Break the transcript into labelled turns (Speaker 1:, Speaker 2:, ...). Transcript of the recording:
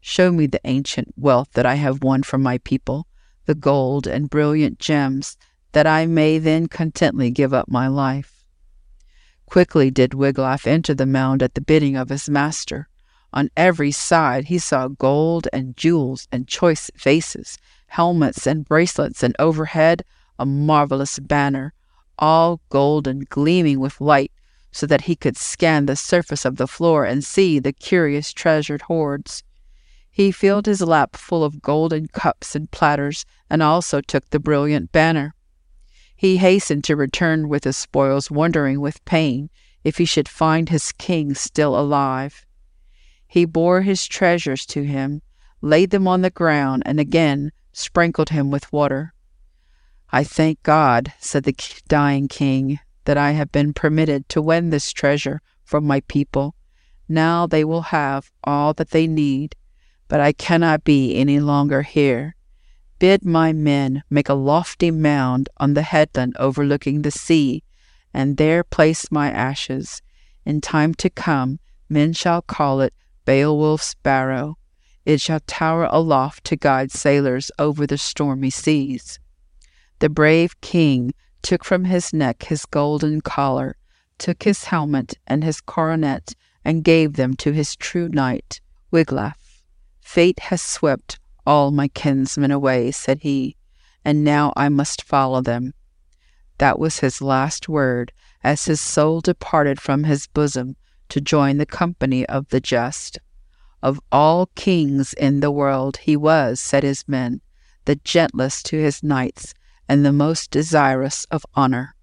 Speaker 1: Show me the ancient wealth that I have won from my people, the gold and brilliant gems, that I may then contentedly give up my life." Quickly did Wiglaf enter the mound at the bidding of his master. On every side he saw gold and jewels and choice vases, helmets and bracelets, and overhead a marvelous banner, all golden, gleaming with light, so that he could scan the surface of the floor and see the curious treasured hoards. He filled his lap full of golden cups and platters, and also took the brilliant banner. He hastened to return with his spoils, wondering with pain if he should find his king still alive. He bore his treasures to him, laid them on the ground, and again sprinkled him with water. "I thank God," said the dying king, "that I have been permitted to win this treasure from my people. Now they will have all that they need, but I cannot be any longer here. Bid my men make a lofty mound on the headland overlooking the sea, and there place my ashes. In time to come, men shall call it Beowulf's Barrow. It shall tower aloft to guide sailors over the stormy seas." The brave king took from his neck his golden collar, took his helmet and his coronet, and gave them to his true knight, Wiglaf. "Fate has swept all my kinsmen away," said he, "and now I must follow them." That was his last word, as his soul departed from his bosom to join the company of the just. Of all kings in the world he was, said his men, the gentlest to his knights, and the most desirous of honor.